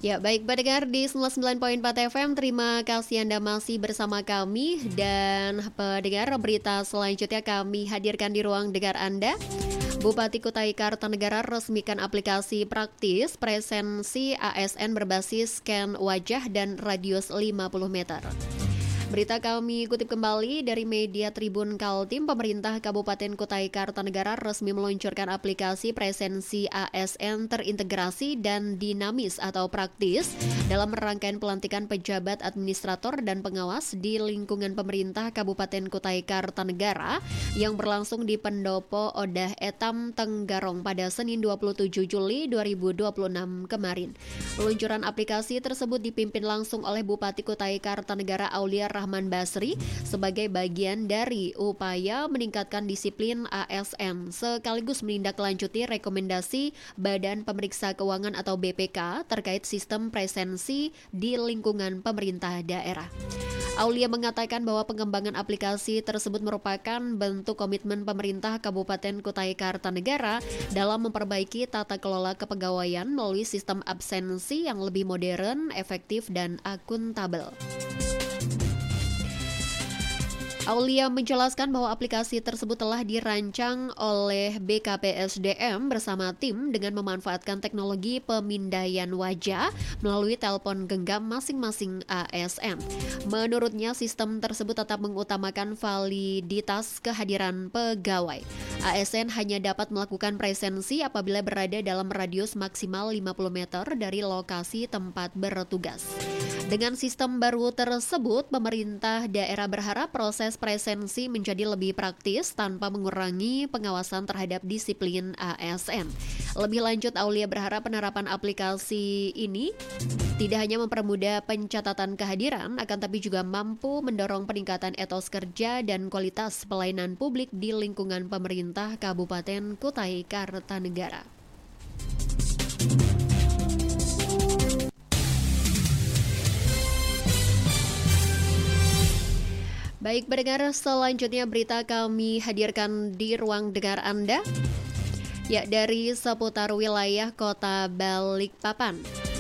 Ya, baik pendengar di 99.4 FM, terima kasih Anda masih bersama kami. Dan pendengar, berita selanjutnya kami hadirkan di ruang dengar Anda. Bupati Kutai Kartanegara resmikan aplikasi praktis presensi ASN berbasis scan wajah dan radius 50 meter. Berita kami kutip kembali dari media Tribun Kaltim. Pemerintah Kabupaten Kutai Kartanegara resmi meluncurkan aplikasi presensi ASN terintegrasi dan dinamis atau praktis dalam rangkaian pelantikan pejabat administrator dan pengawas di lingkungan pemerintah Kabupaten Kutai Kartanegara yang berlangsung di Pendopo Odah Etam Tenggarong pada Senin 27 Juli 2026 kemarin. Peluncuran aplikasi tersebut dipimpin langsung oleh Bupati Kutai Kartanegara Aulia Rahman Basri sebagai bagian dari upaya meningkatkan disiplin ASN sekaligus menindaklanjuti rekomendasi Badan Pemeriksa Keuangan atau BPK terkait sistem presensi di lingkungan pemerintah daerah. Aulia mengatakan bahwa pengembangan aplikasi tersebut merupakan bentuk komitmen pemerintah Kabupaten Kutai Kartanegara dalam memperbaiki tata kelola kepegawaian melalui sistem absensi yang lebih modern, efektif, dan akuntabel. Aulia menjelaskan bahwa aplikasi tersebut telah dirancang oleh BKPSDM bersama tim dengan memanfaatkan teknologi pemindaian wajah melalui telepon genggam masing-masing ASN. Menurutnya, sistem tersebut tetap mengutamakan validitas kehadiran pegawai. ASN hanya dapat melakukan presensi apabila berada dalam radius maksimal 50 meter dari lokasi tempat bertugas. Dengan sistem baru tersebut, pemerintah daerah berharap proses presensi menjadi lebih praktis tanpa mengurangi pengawasan terhadap disiplin ASN. Lebih lanjut, Aulia berharap penerapan aplikasi ini tidak hanya mempermudah pencatatan kehadiran, akan tapi juga mampu mendorong peningkatan etos kerja dan kualitas pelayanan publik di lingkungan pemerintah Kabupaten Kutai Kartanegara. Baik pendengar, selanjutnya berita kami hadirkan di ruang dengar Anda. Ya, dari seputar wilayah Kota Balikpapan.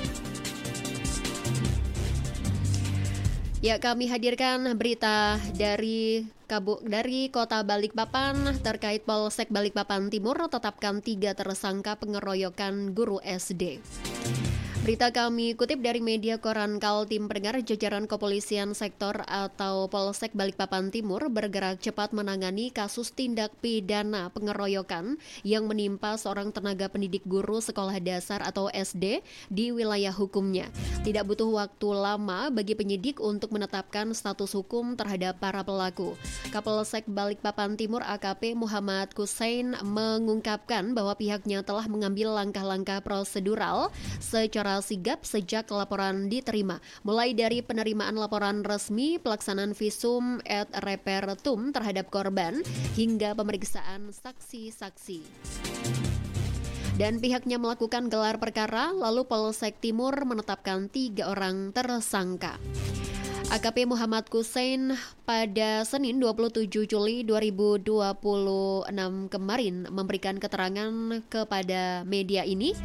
Ya, kami hadirkan berita dari Kota Balikpapan terkait Polsek Balikpapan Timur tetapkan 3 tersangka pengeroyokan guru SD. Berita kami kutip dari media Koran Kaltim, pendengar, jajaran kepolisian sektor atau Polsek Balikpapan Timur bergerak cepat menangani kasus tindak pidana pengeroyokan yang menimpa seorang tenaga pendidik guru sekolah dasar atau SD di wilayah hukumnya. Tidak butuh waktu lama bagi penyidik untuk menetapkan status hukum terhadap para pelaku. Kapolsek Balikpapan Timur AKP Muhammad Kusain mengungkapkan bahwa pihaknya telah mengambil langkah-langkah prosedural secara sigap sejak laporan diterima, mulai dari penerimaan laporan resmi, pelaksanaan visum et repertum terhadap korban, hingga pemeriksaan saksi-saksi. Dan pihaknya melakukan gelar perkara, lalu Polsek Timur menetapkan 3 orang tersangka. AKP Muhammad Kusain pada Senin 27 Juli 2026 kemarin memberikan keterangan kepada media ini,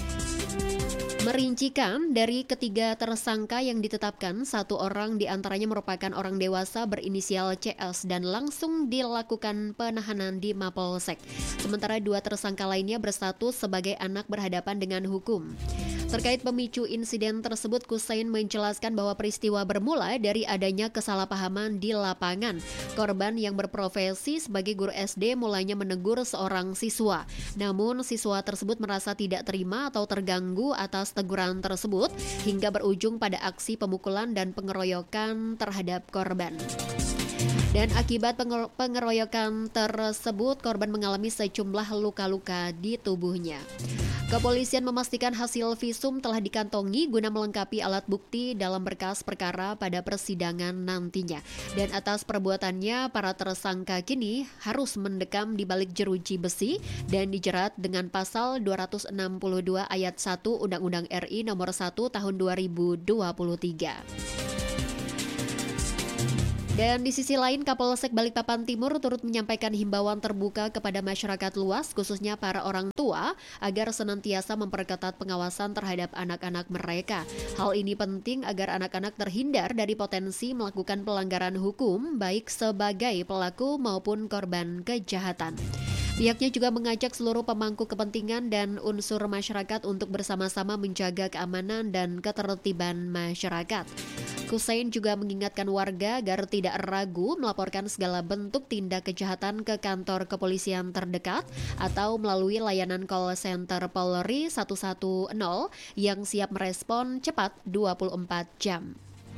merincikan dari ketiga tersangka yang ditetapkan, 1 orang diantaranya merupakan orang dewasa berinisial CS dan langsung dilakukan penahanan di Mapolsek. Sementara 2 tersangka lainnya berstatus sebagai anak berhadapan dengan hukum. Terkait pemicu insiden tersebut, Kusain menjelaskan bahwa peristiwa bermula dari adanya kesalahpahaman di lapangan. Korban yang berprofesi sebagai guru SD mulanya menegur seorang siswa. Namun siswa tersebut merasa tidak terima atau terganggu atas teguran tersebut hingga berujung pada aksi pemukulan dan pengeroyokan terhadap korban. Dan akibat pengeroyokan tersebut, korban mengalami sejumlah luka-luka di tubuhnya. Kepolisian memastikan hasil visum telah dikantongi guna melengkapi alat bukti dalam berkas perkara pada persidangan nantinya. Dan atas perbuatannya, para tersangka kini harus mendekam di balik jeruji besi dan dijerat dengan pasal 262 ayat 1 Undang-Undang RI nomor 1 tahun 2023. Dan di sisi lain, Kapolsek Balikpapan Timur turut menyampaikan himbauan terbuka kepada masyarakat luas, khususnya para orang tua, agar senantiasa memperketat pengawasan terhadap anak-anak mereka. Hal ini penting agar anak-anak terhindar dari potensi melakukan pelanggaran hukum, baik sebagai pelaku maupun korban kejahatan. Pihaknya juga mengajak seluruh pemangku kepentingan dan unsur masyarakat untuk bersama-sama menjaga keamanan dan ketertiban masyarakat. Kusain juga mengingatkan warga agar tidak ragu melaporkan segala bentuk tindak kejahatan ke kantor kepolisian terdekat atau melalui layanan call center Polri 110 yang siap merespon cepat 24 jam.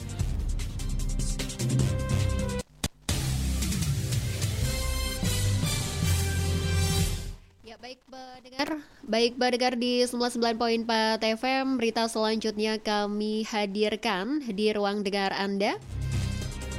Baik pendengar di 99.4 FM, berita selanjutnya kami hadirkan di ruang dengar Anda.